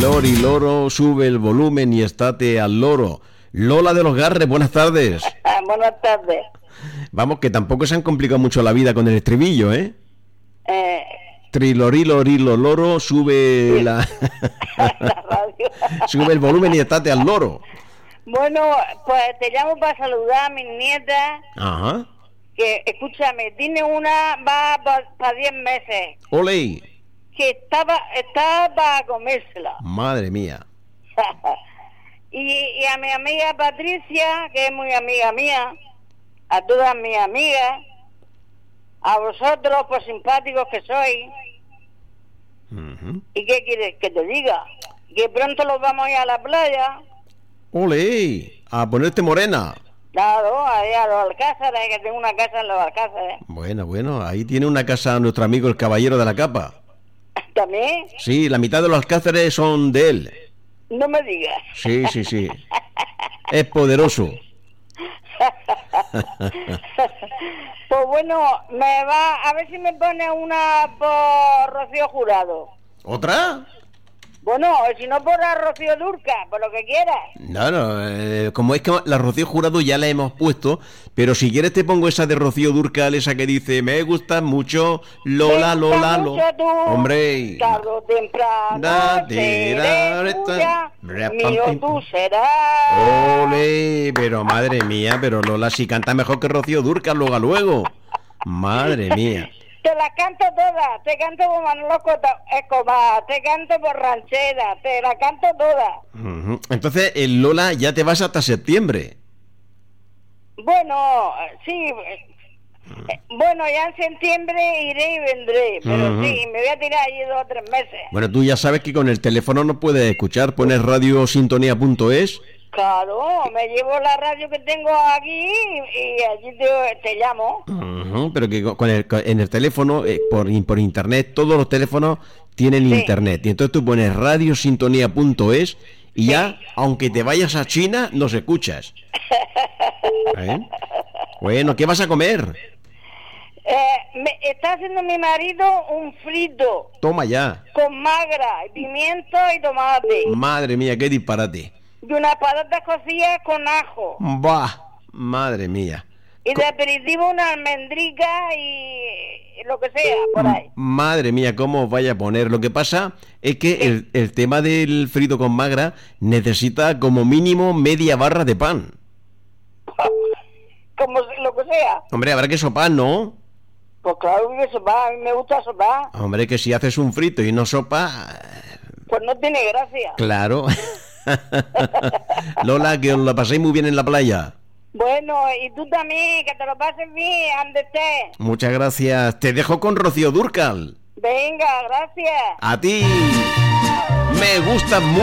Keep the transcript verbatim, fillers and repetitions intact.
Trilori loro, sube el volumen y estate al loro. Lola de los Garres, buenas tardes. Buenas tardes. Vamos, que tampoco se han complicado mucho la vida con el estribillo, ¿eh? Eh, Trilori lorilo loro, sube sí. la... la radio. Sube el volumen y estate al loro. Bueno, pues te llamo para saludar a mis nietas. Ajá. Que, escúchame, tiene una, va para diez meses. Ole. Que estaba, estaba para comérsela. Madre mía. y, y a mi amiga Patricia, que es muy amiga mía, a todas mis amigas, a vosotros, por simpáticos que sois. Uh-huh. ¿Y qué quieres que te diga? Que pronto los vamos a ir a la playa. Ole, a ponerte morena. Claro, ahí a los Alcázares, que tengo una casa en los Alcázares. Bueno, bueno, ahí tiene una casa nuestro amigo el Caballero de la Capa. ¿También? Sí, la mitad de los Alcázares son de él. No me digas. Sí, sí, sí. Es poderoso. Pues bueno, me va, a ver si me pone una por Rocío Jurado. ¿Otra? Bueno, si no por a Rocío Durca, por lo que quieras. No, no, eh, como es que la Rocío Jurado ya la hemos puesto, pero si quieres te pongo esa de Rocío Durcal, esa que dice, me gusta mucho, Lola, Me gusta Lola, mucho Lola. tú, Hombre. tarde o temprano Da, seré da, da, tuya, da, mío pam, tú serás. Ole, pero madre mía, pero Lola si canta mejor que Rocío Durcal, luego a luego. Madre mía. Te la canto toda, te canto por Manolo Escobar, te canto por Ranchera, te la canto toda. Uh-huh. Entonces, el Lola ya te vas hasta septiembre. Bueno, sí, eh, bueno, ya en septiembre iré y vendré, pero Uh-huh. sí, me voy a tirar allí dos o tres meses. Bueno, tú ya sabes que con el teléfono no puedes escuchar, pones radio sintonía punto es. Claro, me llevo la radio que tengo aquí y, y allí te, te llamo. Uh-huh, pero que con el, con- en el teléfono, eh, por, por internet, todos los teléfonos tienen Sí. internet. Y entonces tú pones radio sintonía punto es y ya, aunque te vayas a China, nos escuchas. ¿Eh? Bueno, ¿qué vas a comer? Eh, me está haciendo mi marido un frito Toma ya. con magra, pimiento y tomate. Madre mía, qué disparate. Y unas patatas cocidas con ajo. Bah, madre mía. Y de aperitivo una almendrica y lo que sea, por ahí. Madre mía, cómo os vaya a poner. Lo que pasa es que el, el tema del frito con magra necesita como mínimo media barra de pan. Como lo que sea. Hombre, habrá que sopar, ¿no? Pues claro que sopa, a mí me gusta sopar. Hombre, que si haces un frito y no sopa... Pues no tiene gracia. Claro. Lola, que os la paséis muy bien en la playa. Bueno, y tú también, que te lo pases bien, donde estés. Muchas gracias. Te dejo con Rocío Durcal. Venga, gracias. A ti. Me gusta mucho.